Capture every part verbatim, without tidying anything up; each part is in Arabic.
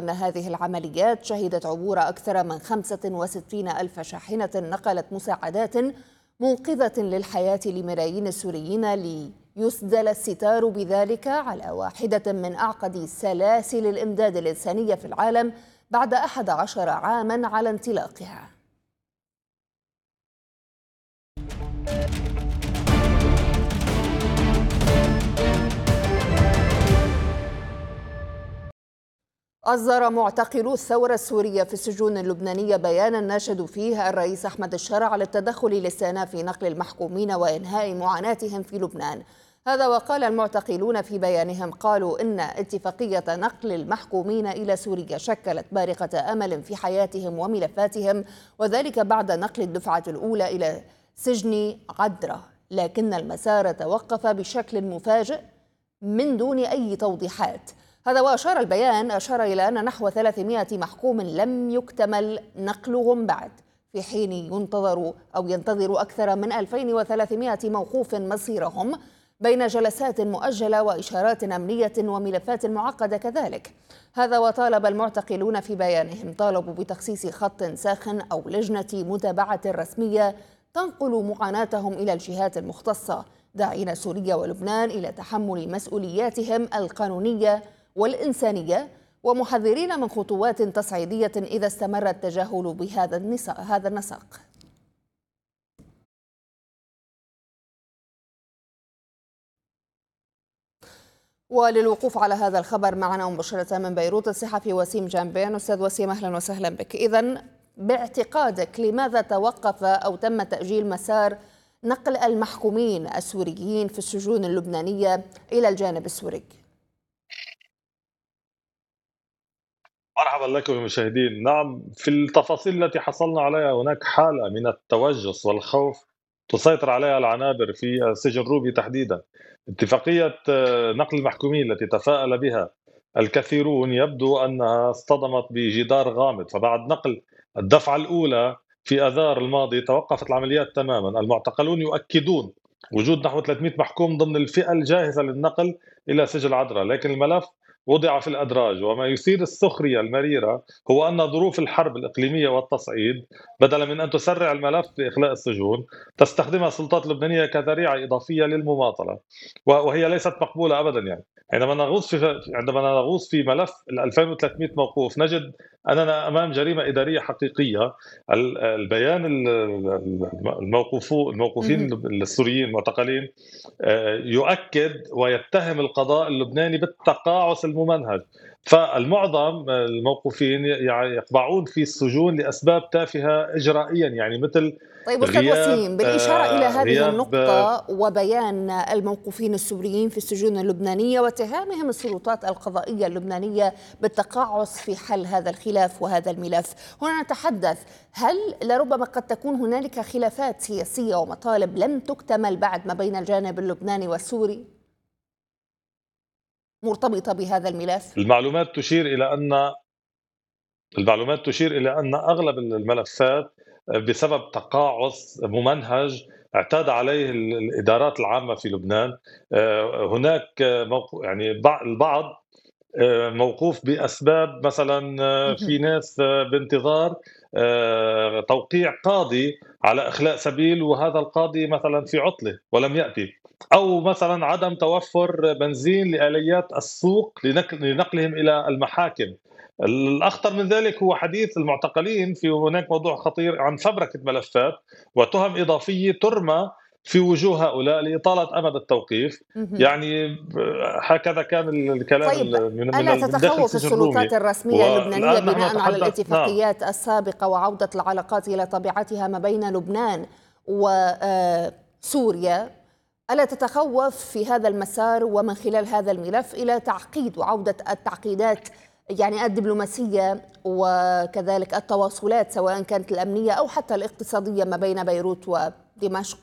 أن هذه العمليات شهدت عبور أكثر من خمسة وستين ألف شاحنة نقلت مساعدات منقذة للحياة لملايين السوريين، ليسدل الستار بذلك على واحدة من أعقد سلاسل الإمداد الإنسانية في العالم بعد أحد عشر عاما على انطلاقها. أصدر معتقلو الثورة السورية في السجون اللبنانية بيانا ناشدوا فيه الرئيس أحمد الشرع للتدخل لاستئناف نقل المحكومين وإنهاء معاناتهم في لبنان. هذا وقال المعتقلون في بيانهم، قالوا إن اتفاقية نقل المحكومين إلى سوريا شكلت بارقة أمل في حياتهم وملفاتهم، وذلك بعد نقل الدفعة الأولى إلى سجن عدرة، لكن المسار توقف بشكل مفاجئ من دون أي توضيحات. هذا وأشار البيان أشار إلى أن نحو ثلاثمائة محكوم لم يكتمل نقلهم بعد، في حين ينتظر أو ينتظر أكثر من ألفين وثلاثمائة موقوف مصيرهم بين جلسات مؤجلة وإشارات أمنية وملفات معقدة كذلك. هذا وطالب المعتقلون في بيانهم، طالبوا بتخصيص خط ساخن أو لجنة متابعة رسمية تنقل معاناتهم إلى الجهات المختصة، داعين سوريا ولبنان إلى تحمل مسؤولياتهم القانونية والإنسانية، ومحذرين من خطوات تصعيدية إذا استمر التجاهل بهذا النسق هذا النسق. وللوقوف على هذا الخبر معنا مباشرة من بيروت الصحفي وسيم جامبين. أستاذ وسيم، أهلا وسهلا بك. إذن باعتقادك لماذا توقف أو تم تأجيل مسار نقل المحكومين السوريين في السجون اللبنانية إلى الجانب السوري؟ مرحبا لكم المشاهدين. نعم، في التفاصيل التي حصلنا عليها هناك حالة من التوجس والخوف تسيطر عليها العنابر في سجن روبي تحديدا. اتفاقية نقل المحكومين التي تفاءل بها الكثيرون يبدو أنها اصطدمت بجدار غامض، فبعد نقل الدفعة الأولى في أذار الماضي توقفت العمليات تماما. المعتقلون يؤكدون وجود نحو ثلاثمائة محكوم ضمن الفئة الجاهزة للنقل إلى سجن عدرا، لكن الملف وضع في الأدراج. وما يثير السخرية المريرة هو أن ظروف الحرب الإقليمية والتصعيد بدلا من أن تسرع الملف بإخلاء السجون تستخدمها السلطات اللبنانية كذريعة إضافية للمماطلة، وهي ليست مقبولة أبدا. يعني عندما نغوص في عندما نغوص في ملف ال ألفين وثلاثمائة موقوف نجد أننا أمام جريمة إدارية حقيقية. البيان الموقوفون الموقوفين السوريين المعتقلين يؤكد ويتهم القضاء اللبناني بالتقاعس الممنهج، فالمعظم الموقوفين يقبعون في السجون لأسباب تافهة إجرائيا، يعني مثل طيب أستاذ وسيم، بالإشارة إلى هذه النقطة وبيان الموقوفين السوريين في السجون اللبنانية واتهامهم السلطات القضائية اللبنانية بالتقاعس في حل هذا الخلاف وهذا الملف، هنا نتحدث هل لربما قد تكون هنالك خلافات سياسية ومطالب لم تكتمل بعد ما بين الجانب اللبناني والسوري مرتبطة بهذا الملف؟ المعلومات تشير إلى أن المعلومات تشير إلى أن أغلب الملفات بسبب تقاعس ممنهج اعتاد عليه الإدارات العامة في لبنان. هناك يعني البعض موقوف بأسباب، مثلا في ناس بانتظار توقيع قاضي على إخلاء سبيل وهذا القاضي مثلا في عطلة ولم يأتي، أو مثلا عدم توفر بنزين لآليات السوق لنقلهم إلى المحاكم. الأخطر من ذلك هو حديث المعتقلين في هناك موضوع خطير عن فبركة ملفات وتهم إضافية ترمى في وجوه هؤلاء لإطالة أمد التوقيف. يعني هكذا كان الكلام. طيب من ألا تتخوف السلطات الرسمية اللبنانية بناء على الاتفاقيات نعم. السابقة وعودة العلاقات إلى طبيعتها ما بين لبنان وسوريا، ألا تتخوف في هذا المسار ومن خلال هذا الملف إلى تعقيد وعودة التعقيدات يعني الدبلوماسية وكذلك التواصلات سواء كانت الأمنية أو حتى الاقتصادية ما بين بيروت ودمشق؟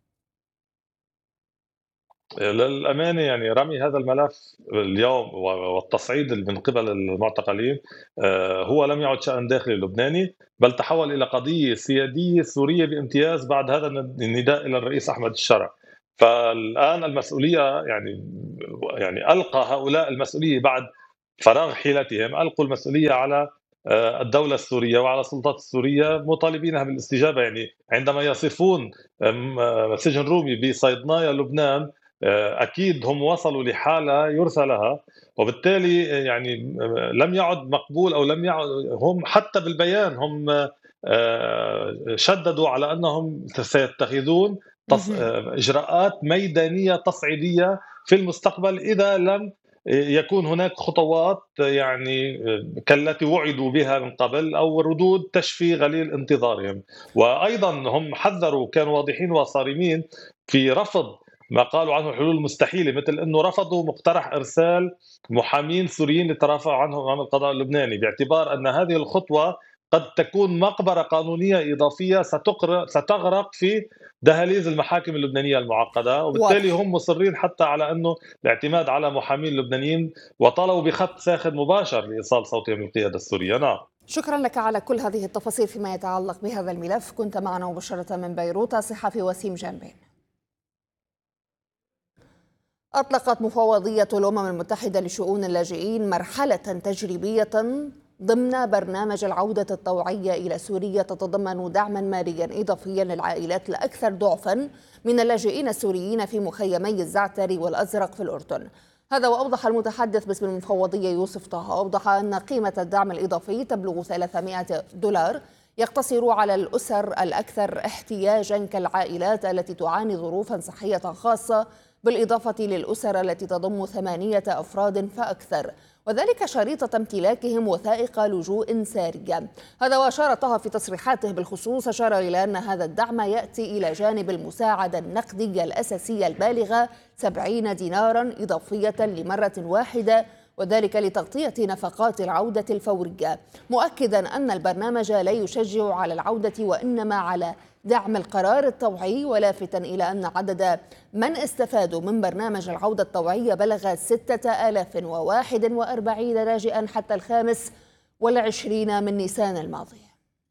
للأمانة يعني رمي هذا الملف اليوم والتصعيد من قبل المعتقلين هو لم يعد شأن داخلي لبناني، بل تحول إلى قضية سيادية سورية بامتياز بعد هذا النداء إلى الرئيس أحمد الشرع. فالآن المسؤولية يعني يعني ألقى هؤلاء المسؤولية بعد فراغ حيلتهم ألقوا المسؤولية على آه، الدولة السورية وعلى السلطات السورية، مطالبينها بالاستجابة. يعني عندما يصفون آم، آه، سجن رومي بصيدنايا لبنان، آه، أكيد هم وصلوا لحالة يرثى لها، وبالتالي آه، يعني آه، لم يعد مقبول، أو لم يعد هم حتى بالبيان هم آه، شددوا على أنهم سيتخذون تص- مهم. آه، إجراءات ميدانية تصعيدية في المستقبل إذا لم يكون هناك خطوات يعني كالتي وعدوا بها من قبل، أو ردود تشفي غليل انتظارهم. وأيضا هم حذروا، كانوا واضحين وصارمين في رفض ما قالوا عنه حلول مستحيلة، مثل أنه رفضوا مقترح إرسال محامين سوريين للترافع عنهم أمام القضاء اللبناني، باعتبار أن هذه الخطوة قد تكون مقبرة قانونية إضافية ستغرق ستغرق في دهاليز المحاكم اللبنانية المعقدة. وبالتالي واضح. هم مصرين حتى على أنه الاعتماد على محامين لبنانيين، وطلبوا بخط ساخن مباشر لإيصال صوتهم للقيادة السورية. نعم. شكرا لك على كل هذه التفاصيل فيما يتعلق بهذا الملف. كنت معنا مباشرة من بيروت الصحفي وسيم جنبين. أطلقت مفوضية الأمم المتحدة لشؤون اللاجئين مرحلة تجريبية ضمن برنامج العودة الطوعية إلى سوريا، تتضمن دعما ماليا إضافيا للعائلات الأكثر ضعفا من اللاجئين السوريين في مخيمي الزعتر والأزرق في الأردن. هذا وأوضح المتحدث باسم المفوضية يوسف طه، أوضح أن قيمة الدعم الإضافي تبلغ ثلاثمائة دولار، يقتصر على الأسر الأكثر احتياجا كالعائلات التي تعاني ظروفا صحية خاصة، بالإضافة للأسر التي تضم ثمانية أفراد فأكثر، وذلك شريطة امتلاكهم وثائق لجوء سارية. هذا وأشار طه في تصريحاته بالخصوص، أشار إلى أن هذا الدعم يأتي إلى جانب المساعدة النقدية الأساسية البالغة سبعين دينارا إضافية لمرة واحدة، وذلك لتغطية نفقات العودة الفورية، مؤكدا أن البرنامج لا يشجع على العودة وإنما على دعم القرار الطوعي، ولافتا إلى أن عدد من استفادوا من برنامج العودة الطوعية بلغ ستة آلاف وواحد وأربعين لاجئا حتى الخامس والعشرين من نيسان الماضي.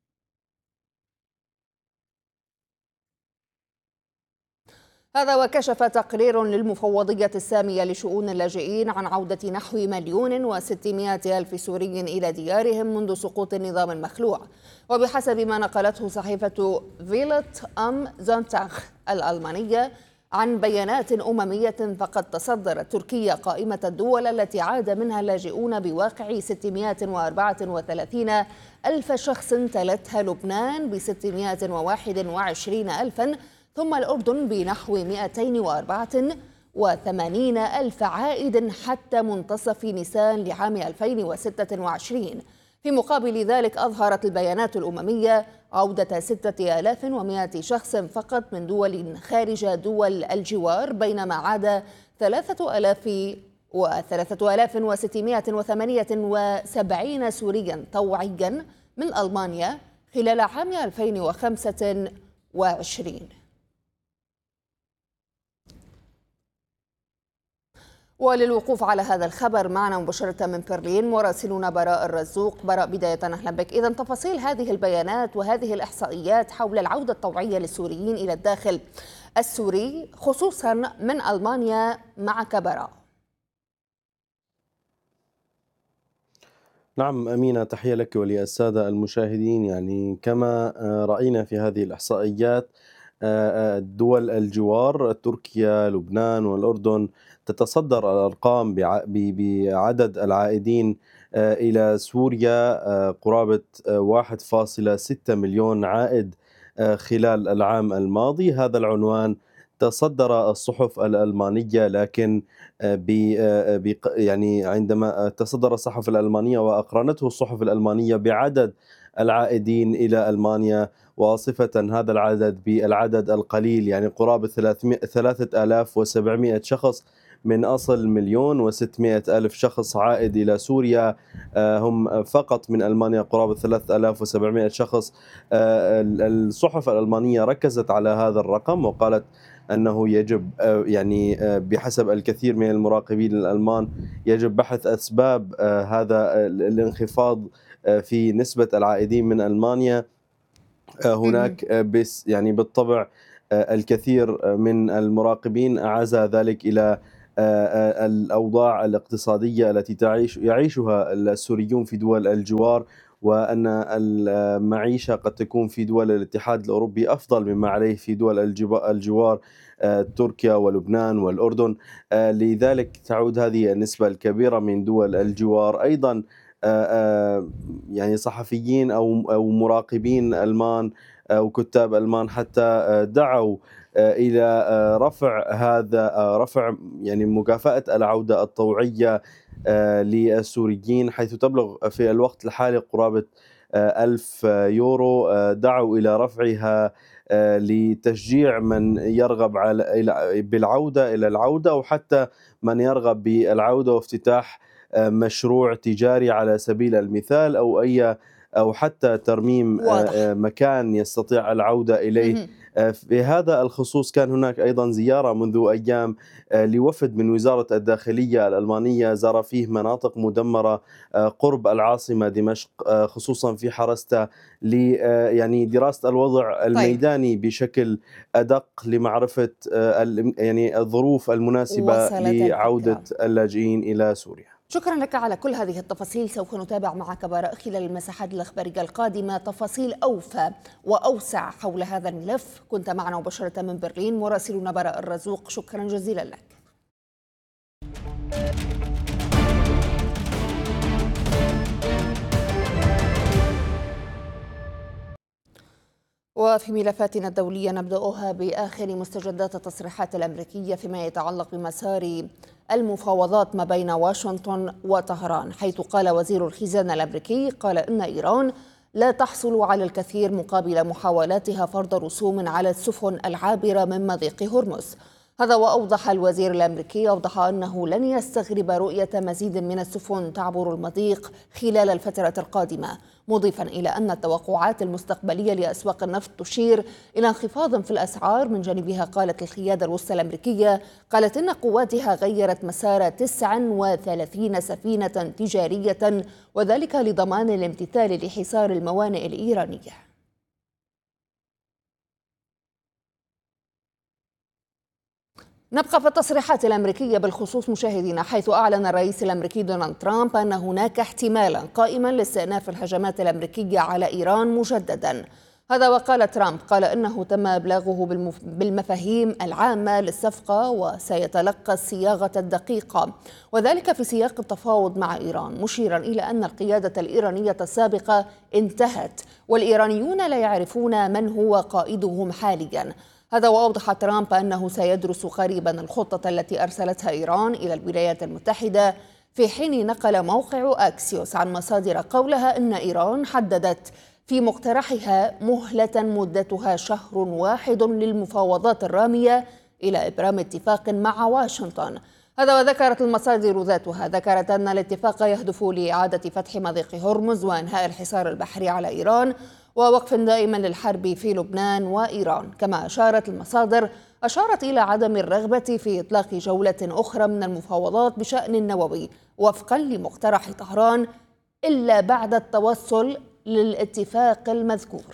هذا وكشف تقرير للمفوضية السامية لشؤون اللاجئين عن عودة نحو مليون وستمائة ألف سوري إلى ديارهم منذ سقوط النظام المخلوع. وبحسب ما نقلته صحيفة فيلت أم زونتاخ الألمانية عن بيانات أممية، فقد تصدرت تركيا قائمة الدول التي عاد منها اللاجئون بواقع ستمائة وأربعة وثلاثين ألف شخص، تلتها لبنان ب ستمائة وواحد وعشرين ألفا، ثم الأردن بنحو مائتين وأربعة وثمانين ألف عائد حتى منتصف نيسان لعام ألفين وستة وعشرين. في مقابل ذلك أظهرت البيانات الأممية عودة ستة آلاف ومائة شخص فقط من دول خارج دول الجوار، بينما عاد ثلاثة آلاف وثلاثة آلاف وستمائة وثمانية وسبعين سوريا طوعيا من ألمانيا خلال عام ألفين وخمسة وعشرين. وللوقوف على هذا الخبر معنا مباشرة من برلين مراسلنا براء الرزوق. براء، بداية أهلا بك. إذن تفاصيل هذه البيانات وهذه الإحصائيات حول العودة الطوعية للسوريين إلى الداخل السوري خصوصا من ألمانيا معك براء. نعم أمينة، تحية لك وللسادة المشاهدين. يعني كما رأينا في هذه الإحصائيات، دول الجوار تركيا، لبنان والأردن تتصدر الأرقام بعدد العائدين إلى سوريا، قرابة واحد فاصلة ستة مليون عائد خلال العام الماضي. هذا العنوان تصدر الصحف الألمانية، لكن يعني عندما تصدر الصحف الألمانية وأقرنته الصحف الألمانية بعدد العائدين إلى ألمانيا، واصفة هذا العدد بالعدد القليل، يعني قرابة ثلاثة آلاف وسبعمائة شخص من أصل مليون وستمائة ألف شخص عائد إلى سوريا، هم فقط من ألمانيا قرابة ثلاثة آلاف وسبعمائة شخص. الصحف الألمانية ركزت على هذا الرقم وقالت أنه يجب، يعني بحسب الكثير من المراقبين الألمان، يجب بحث أسباب هذا الانخفاض في نسبة العائدين من ألمانيا. هناك بس يعني بالطبع الكثير من المراقبين أعزى ذلك إلى آه، الأوضاع الاقتصادية التي تعيش يعيشها السوريون في دول الجوار، وأن المعيشة قد تكون في دول الاتحاد الأوروبي أفضل مما عليه في دول الجب- الجوار، آه، تركيا ولبنان والأردن. آه، لذلك تعود هذه النسبة الكبيرة من دول الجوار أيضا آه، آه، يعني صحفيين أو أو مراقبين ألمان أو كتاب ألمان حتى آه، دعوا آه، إلى آه، رفع هذا آه، رفع يعني مكافأة العودة الطوعية آه، للسوريين، حيث تبلغ في الوقت الحالي قرابة آه، ألف يورو. آه، دعوا إلى رفعها آه، لتشجيع من يرغب على إلى- بالعودة إلى العودة، أو حتى من يرغب بالعودة وافتتاح آه، مشروع تجاري على سبيل المثال، أو أي أو حتى ترميم آه، واضح. آه، مكان يستطيع العودة إليه. مهم. آه، في هذا الخصوص كان هناك أيضا زيارة منذ أيام آه، لوفد من وزارة الداخلية الألمانية، زار فيه مناطق مدمرة آه، قرب العاصمة دمشق، آه، خصوصا في حرستا، ل آه، يعني دراسة الوضع طيب، الميداني بشكل أدق لمعرفة آه، ال- يعني الظروف المناسبة وصلت لعودة الفكرة. اللاجئين إلى سوريا. شكرا لك على كل هذه التفاصيل. سوف نتابع معك براء خلال المساحات الأخبارية القادمة تفاصيل أوفى وأوسع حول هذا الملف. كنت معنا مباشرة من برلين مراسلنا براء الرزوق، شكرا جزيلا لك. وفي ملفاتنا الدولية نبدأها بآخر مستجدات التصريحات الأمريكية فيما يتعلق بمسار المفاوضات ما بين واشنطن وطهران، حيث قال وزير الخزانة الأمريكي قال إن إيران لا تحصل على الكثير مقابل محاولاتها فرض رسوم على السفن العابرة من مضيق هرمز. هذا وأوضح الوزير الأمريكي أوضح أنه لن يستغرب رؤية مزيد من السفن تعبر المضيق خلال الفترة القادمة، مضيفا إلى أن التوقعات المستقبلية لأسواق النفط تشير إلى انخفاض في الأسعار. من جانبها قالت القيادة الوسطى الأمريكية قالت إن قواتها غيرت مسار تسع وثلاثين سفينة تجارية، وذلك لضمان الامتثال لحصار الموانئ الإيرانية. نبقى في التصريحات الأمريكية بالخصوص مشاهدينا، حيث أعلن الرئيس الأمريكي دونالد ترامب أن هناك احتمالا قائما لاستئناف الهجمات الأمريكية على إيران مجددا. هذا وقال ترامب قال إنه تم إبلاغه بالمف... بالمفاهيم العامة للصفقة وسيتلقى الصياغة الدقيقة، وذلك في سياق التفاوض مع إيران، مشيرا إلى أن القيادة الإيرانية السابقة انتهت والإيرانيون لا يعرفون من هو قائدهم حاليا. هذا وأوضح ترامب أنه سيدرس قريبا الخطة التي أرسلتها إيران إلى الولايات المتحدة، في حين نقل موقع أكسيوس عن مصادر قولها أن إيران حددت في مقترحها مهلة مدتها شهر واحد للمفاوضات الرامية إلى إبرام اتفاق مع واشنطن. هذا وذكرت المصادر ذاتها ذكرت أن الاتفاق يهدف لإعادة فتح مضيق هرمز وإنهاء الحصار البحري على إيران ووقف دائما للحرب في لبنان وإيران. كما أشارت المصادر أشارت إلى عدم الرغبة في إطلاق جولة أخرى من المفاوضات بشأن النووي وفقا لمقترح طهران إلا بعد التوصل للاتفاق المذكور.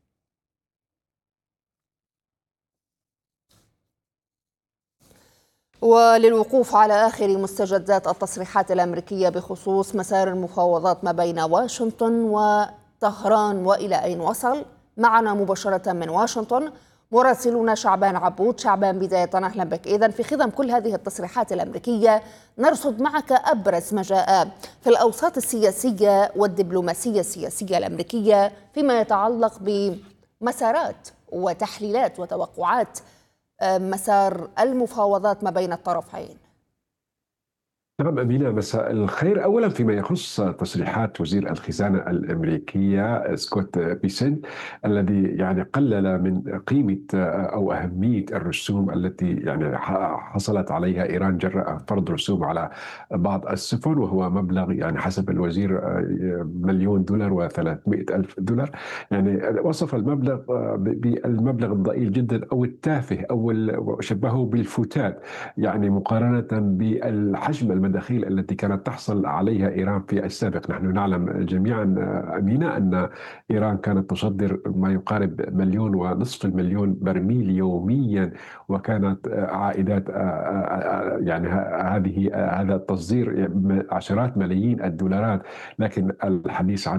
وللوقوف على آخر مستجدات التصريحات الأمريكية بخصوص مسار المفاوضات ما بين واشنطن وطهران وإلى أين وصل، معنا مباشرة من واشنطن مراسلنا شعبان عبود. شعبان، بداية أهلا بك. إذن في خضم كل هذه التصريحات الأمريكية نرصد معك أبرز ما جاء في الأوساط السياسية والدبلوماسية السياسية الأمريكية فيما يتعلق بمسارات وتحليلات وتوقعات مسار المفاوضات ما بين الطرفين. نعم أمينة، مساء الخير. أولا فيما يخص تصريحات وزير الخزانة الأمريكية سكوت بيسنت الذي يعني قلل من قيمة أو أهمية الرسوم التي يعني حصلت عليها إيران جراء فرض رسوم على بعض السفن، وهو مبلغ يعني حسب الوزير مليون دولار وثلاثمائة ألف دولار. يعني وصف المبلغ بالمبلغ الضئيل جدا أو التافه أو شبهه بالفتات، يعني مقارنة بالحجم المداخيل التي كانت تحصل عليها إيران في السابق. نحن نعلم جميعا أمينة أن إيران كانت تصدر ما يقارب مليون ونصف المليون برميل يوميا، وكانت عائدات يعني هذه هذا التصدير عشرات ملايين الدولارات. لكن الحديث عن